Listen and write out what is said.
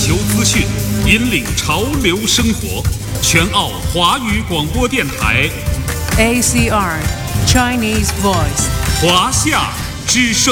球资讯，引领潮流生活。全澳华语广播电台 ACR Chinese Voice 华夏之声。